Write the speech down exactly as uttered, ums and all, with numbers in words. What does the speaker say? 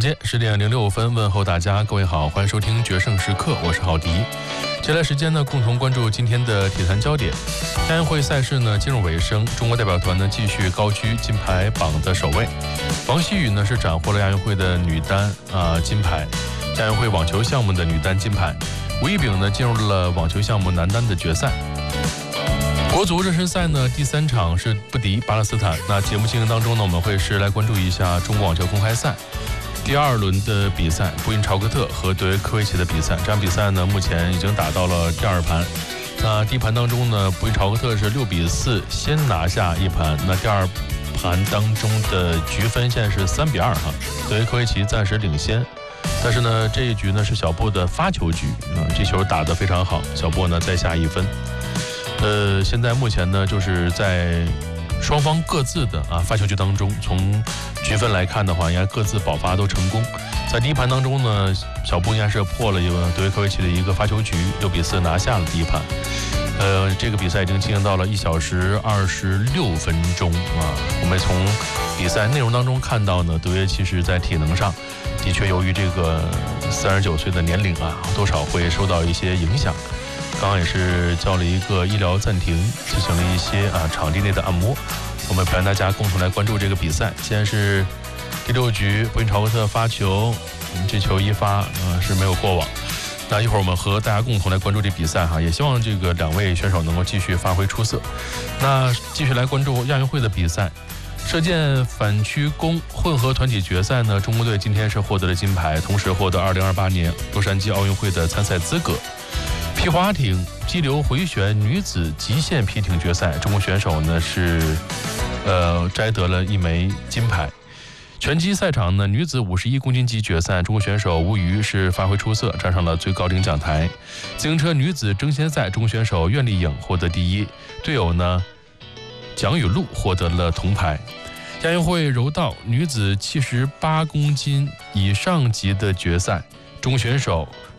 间十点零六分，问候大家，各位好，欢迎收听决胜时刻，我是郝迪。接下来时间呢，共同关注今天的体坛焦点。亚运会赛事呢进入尾声，中国代表团呢继续高居金牌榜的首位。王希雨呢是斩获了亚运会的女单啊、呃、金牌，亚运会网球项目的女单金牌。吴一丙呢进入了网球项目男单的决赛。国足热身赛呢第三场是不敌巴勒斯坦。那节目进行当中呢，我们会是来关注一下中国网球公开赛第二轮的比赛，布因朝克特和对科维奇的比赛。这场比赛呢，目前已经打到了第二盘。那第一盘当中呢，布因朝克特是六比四先拿下一盘。那第二盘当中的局分现在是三比二哈，对科维奇暂时领先。但是呢，这一局呢是小波的发球局，嗯，这球打得非常好，小波呢再下一分。呃，现在目前呢就是在双方各自的啊发球局当中，从局分来看的话，应该各自保发都成功。在第一盘当中呢，小布应该是破了一个德约科维奇的一个发球局，六比四拿下了第一盘。呃，这个比赛已经进行到了一小时二十六分钟啊。我们从比赛内容当中看到呢，德约其实在体能上的确由于这个三十九岁的年龄啊，多少会受到一些影响。刚刚也是叫了一个医疗暂停，进行了一些啊场地内的按摩。我们陪伴大家共同来关注这个比赛。现在是第六局，布因朝克特发球，嗯、这球一发，呃是没有过网。那一会儿我们和大家共同来关注这比赛哈，也希望这个两位选手能够继续发挥出色。那继续来关注亚运会的比赛，射箭反曲弓混合团体决赛呢，中国队今天是获得了金牌，同时获得二零二八年洛杉矶奥运会的参赛资格。皮划艇激流回旋女子极限皮艇决赛，中国选手呢是呃摘得了一枚金牌。拳击赛场呢，女子五十一公斤级决赛，中国选手吴瑜是发挥出色，站上了最高领奖台。自行车女子争先赛，中国选手苑丽颖获得第一，队友呢蒋雨露获得了铜牌。亚运会柔道女子七十八公斤以上级的决赛，中国选手